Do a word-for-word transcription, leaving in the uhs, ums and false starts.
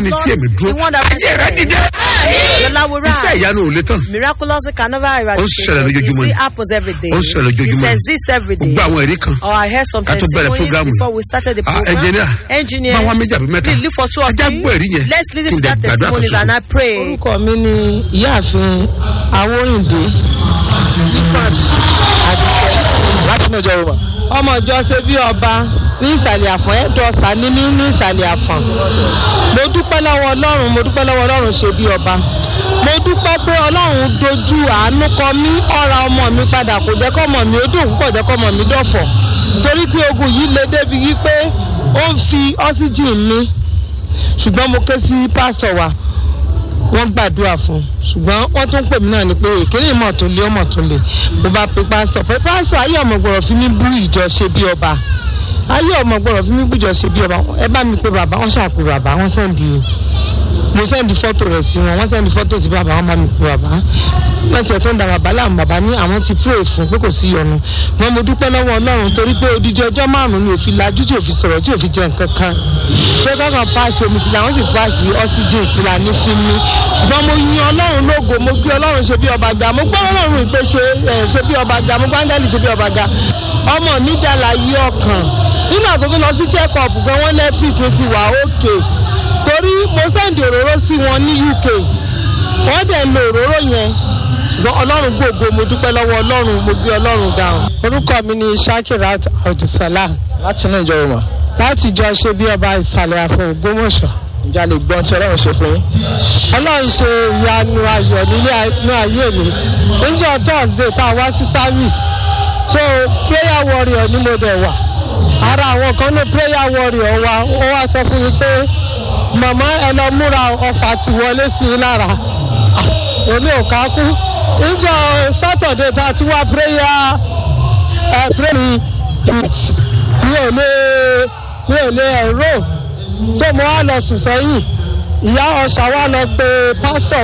ẹni tí èmi dúró ayé rẹ dìde iṣẹ́ ìyanu ò lè tán miraculous can never eradicate. ó ṣẹlẹ̀ lójoojúmọ́ it happens every day. ó ṣẹlẹ̀ lójoojúmọ́ it exists every day. gbogbo àwọn ẹ̀rí kan or I heard some testimonies before we started the program. engineer engineer máa wá méjì àbí mẹ́ta please look for two or three. let's listen to that testimonies and I pray. orúkọ mi ni ìyáàfin Awóyìndé láti mẹ́jọ roma ọmọ ìjọ ṣe bí ọba ní ìsàlẹ̀ àfọ̀n ẹ̀dọ́sà ní mí ní ìsàlẹ̀ àfọ̀n. mo dúpẹ́ lọ́wọ́ ọlọ́run mo dúpẹ́ lọ́wọ́ ọlọ́run ṣe bí ọba. mo dúpẹ́ pé ọlọ́run dojú àánú kọ mí ọ̀ra ọmọ mi padà kò jẹ́ kọ́ ọmọ mi ó dùn púpọ̀ jẹ́ kọ́ ọmọ mi dọ̀fọ̀. torí pé ogun yìí le débi wípé ó ń fi ọ́síjìn mi ṣùgbọ́n mo ké sí pásítọ̀ wa wọ́n gbàdúrà fún ṣùgbọ́n wọ́n tún pè mí náà ni pé ìkíní ìmọ̀ tó lé ọmọ tó lé mo bá pe pásítọ̀ pé pásítọ̀ ayé ọmọ gbọ́dọ̀ fi mí bú ìjọ ṣe bí ọba ayé ọmọ gbọ́dọ̀ fi mí bú ìjọ ṣe bí ọba ẹ bá mi pe bàbá wọ́n ṣàpè bàbá wọ́n sẹ́ndì mo sẹ́ndì fọ́tò rẹ̀ sí wọn wọ́n sẹ́ndì fọ́tò sí bàbá wọ́n bá mi pe bàbá wọ́n ti ẹ̀tọ́ ń da bàbá láàmú bàbá ní àwọn ti pray fún pé kò sí ìyọnu wọn mo dúpẹ́ lọ́wọ́ ọlọ́run torí pé odidi ọjọ́ márùn-ún ni òfin lajú tí òfin sọ̀rọ̀ tí òfin jẹ nǹkan kan ṣé kankan paasi omi tìlà wọ́n sì paasi oxygen tìlà ní fún mi ṣùgbọ́n mo yin ọlọ́run lógo mo gbé ọlọ́run ṣe bí ọba jà mo gbọ́ ọlọ́run ìpè ṣe ṣe bí ọba jà mo gbọ́ áńgẹ́lì ṣe bí ọba jà ọmọ mi dàlà yí ọkàn nínú àtúntò lọ sí check up gan wọ́n lẹ́pì tó ti wà ókè torí mo sẹ́ndì òróró sí wọn ní U K wọ́n dẹ̀ lo òróró yẹn ṣùgbọ́n ọlọ́run gbogbo mo dúpẹ́ lọ́wọ́ ọlọ́run mo gbé ọlọ́run ga. orúkọ mi ni Shakirat Abdulsalam láti inú ìjọ Roma láti jọ ṣe bí ọba ìsàlẹ̀ àfọ̀ Ògbómọ̀ṣọ́. ìjà lè gbọ́n tí ọlọ́run ṣe fún yín. ọlọ́run ṣe ìyanu ayọ̀ nílé ayé mi níjọ́ Thursday tá a wá sí service so prayer warrior ni mo dẹ̀ wà ara àwọn kan ní prayer warrior wa ó wá sọ fún mi pé màmá ẹ lọ múra ọfà tí wọlé sí i lára èmi ò ká kú ìjọ Saturday tá a ti wá prayer ẹ pray mi ò lè mi ò lè ẹ̀rọ so mo wá lọ sùn sẹ́yìn ìyá ọ̀sà wa lọ pé pásítọ̀